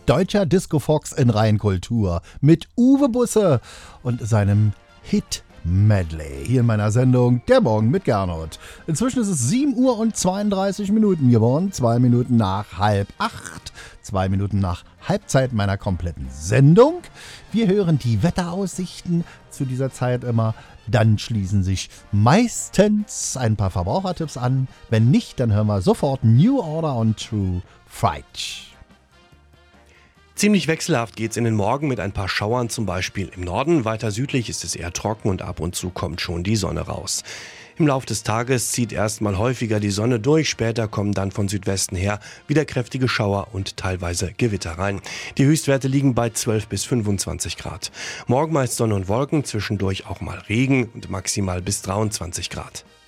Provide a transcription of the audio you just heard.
deutscher Disco-Fox in Reinkultur mit Uwe Busse und seinem Hit Medley hier in meiner Sendung Der Morgen mit Gernot. Inzwischen ist es 7 Uhr und 32 Minuten geworden, 2 Minuten nach 7:30, 2 Minuten nach Halbzeit meiner kompletten Sendung. Wir hören die Wetteraussichten zu dieser Zeit immer. Dann schließen sich meistens ein paar Verbrauchertipps an. Wenn nicht, dann hören wir sofort New Order und True Fright. Ziemlich wechselhaft geht's in den Morgen mit ein paar Schauern, zum Beispiel im Norden. Weiter südlich ist es eher trocken und ab und zu kommt schon die Sonne raus. Im Lauf des Tages zieht erstmal häufiger die Sonne durch, später kommen dann von Südwesten her wieder kräftige Schauer und teilweise Gewitter rein. Die Höchstwerte liegen bei 12 bis 25 Grad. Morgen meist Sonne und Wolken, zwischendurch auch mal Regen und maximal bis 23 Grad.